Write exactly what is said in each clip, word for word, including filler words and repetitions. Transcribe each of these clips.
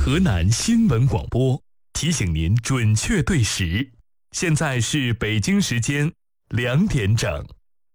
河南新闻广播提醒您准确对时，现在是北京时间两点整。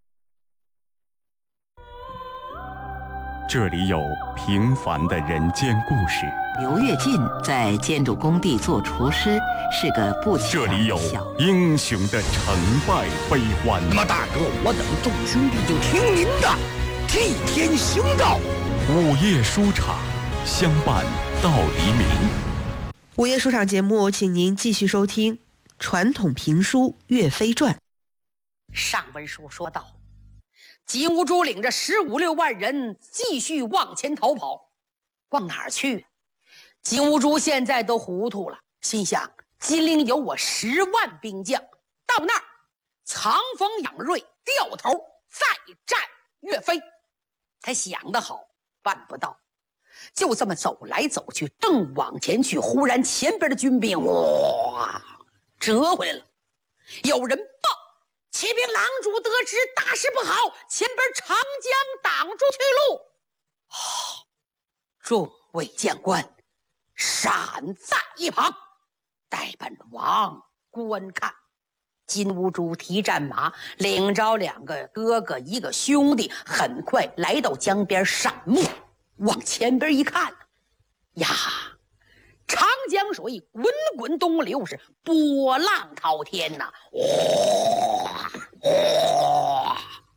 这里有平凡的人间故事。 刘跃进在建筑工地做厨师，是个不起眼的小这里有英雄的成败悲欢。 马大哥，我等众兄弟就听您的，替天行道。 午夜书场，相伴到黎明。 午夜书场节目，请您继续收听传统评书《岳飞传》。 上文书说到，金兀术领着十五六万人继续往前逃跑，往哪儿去？金兀术现在都糊涂了，心想金陵有我十万兵将，到那儿藏锋养锐，掉头再战岳飞。他想得好，办不到。就这么走来走去，正往前去，忽然前边的军兵哇折回来了。有人报，启禀郎主，得知大事不好，前边长江挡住去路。哦，众位将官闪在一旁，待本王观看。金兀术提战马，领着两个哥哥一个兄弟，很快来到江边闪目，往前边一看呀，长江水滚滚东流，是波浪滔天呐、哇哇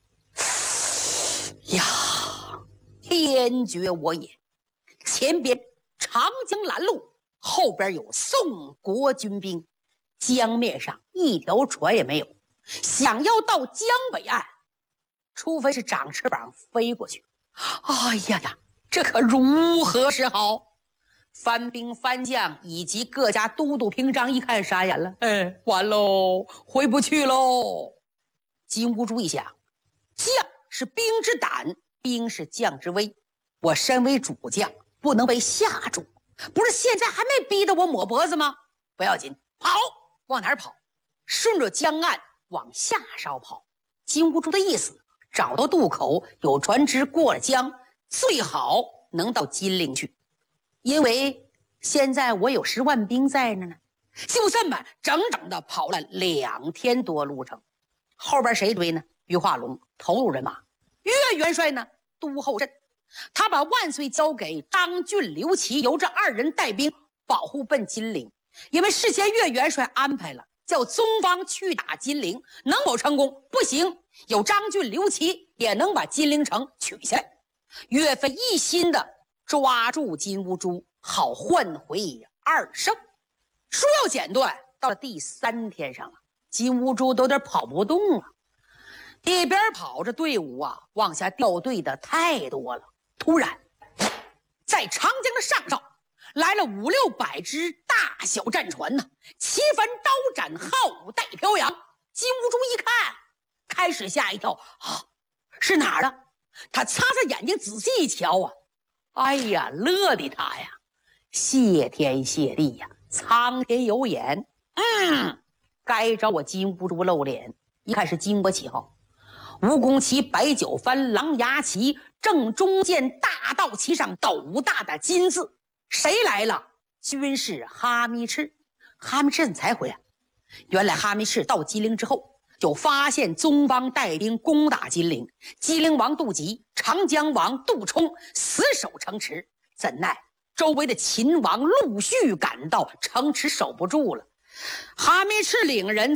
呀，天绝我也！前边长江拦路，后边有宋国军兵，江面上一条船也没有。想要到江北岸，除非是长翅膀飞过去。哎呀呀，这可如何是好？番兵番将以及各家都督平章一看傻眼了，哎，完喽，回不去喽。金兀术一想，将是兵之胆，兵是将之威，我身为主将，不能被吓住。不是现在还没逼得我抹脖子吗？不要紧，跑！往哪儿跑？顺着江岸往下梢跑。金兀术的意思，找到渡口，有船只过了江，最好能到金陵去。因为现在我有十万兵在那呢。就这么整整的跑了两天多路程。后边谁追呢？于化龙投入人马，岳元帅呢督后阵。他把万岁交给张俊、刘琦，由这二人带兵保护奔金陵。因为事先岳元帅安排了，叫宗方去打金陵，能否成功？不行，有张俊、刘琦也能把金陵城取下来。岳飞一心的抓住金兀术，好换回二胜。书要剪断，到了第三天上了，金兀术都有点跑不动了。一边跑着队伍啊，往下掉队的太多了。突然，在长江的上梢来了五六百只大小战船呢，旗帆刀斩，号带飘扬。金兀术一看，开始吓一跳啊，是哪儿的？他擦擦眼睛仔细一瞧啊，哎呀，乐的他呀，谢天谢地呀，苍天有眼，嗯，该找我金兀术露脸。一看是金国旗号，蜈蚣旗、白九帆、狼牙旗，正中间大道旗上斗大的金字。谁来了？军士哈密赤。哈密赤怎么才回来？原来哈密赤到金陵之后，就发现宗方带兵攻打金陵，金陵王杜吉、长江王杜充死守城池，怎奈周围的秦王陆续赶到，城池守不住了。哈密赤领人